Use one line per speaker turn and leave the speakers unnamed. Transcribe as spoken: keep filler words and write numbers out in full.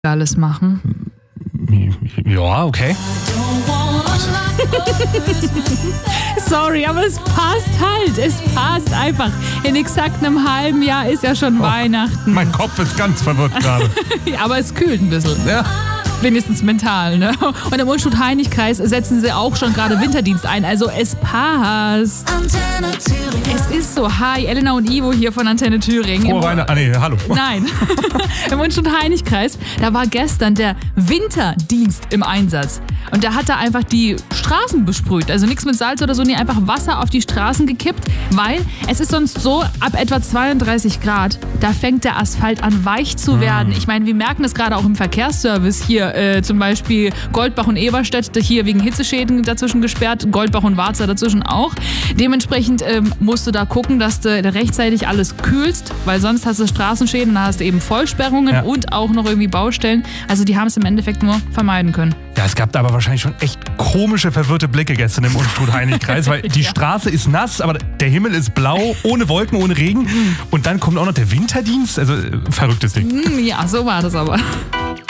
alles machen.
Ja, okay.
Sorry, aber es passt halt. Es passt einfach. In exakt einem halben Jahr ist ja schon oh, Weihnachten.
Mein Kopf ist ganz verwirrt gerade.
Ja, aber es kühlt ein bisschen.
Ja.
Wenigstens mental, ne? Und im Unstrut-Heinig-Kreis setzen sie auch schon gerade Winterdienst ein. Also es passt. Antenne Thüringen. Es ist so. Hi, Elena und Ivo hier von Antenne Thüringen.
Frohe Weihnachten. Ah, nee, hallo.
Nein. Im Unstrut-Heinig-Kreis, da war gestern der Winterdienst im Einsatz. Und da hat er einfach die Straßen besprüht. Also nichts mit Salz oder so, nee, einfach Wasser auf die Straßen gekippt, weil es ist sonst so, ab etwa zweiunddreißig Grad, da fängt der Asphalt an weich zu werden. Ich meine, wir merken das gerade auch im Verkehrsservice hier, äh, zum Beispiel Goldbach und Eberstedt, hier wegen Hitzeschäden dazwischen gesperrt, Goldbach und Warza dazwischen auch. Dementsprechend ähm, musst du da gucken, dass du rechtzeitig alles kühlst, weil sonst hast du Straßenschäden, da hast du eben Vollsperrungen ja. und auch noch irgendwie Baustellen. Also die haben es im Endeffekt nur vermeiden können.
Ja, es gab da aber wahrscheinlich schon echt komische, verwirrte Blicke gestern im Unstrut-Heinig-Kreis, weil die ja. Straße ist nass, aber der Himmel ist blau, ohne Wolken, ohne Regen. Und dann kommt auch noch der Winterdienst. Also, verrücktes Ding.
Ja, so war das aber.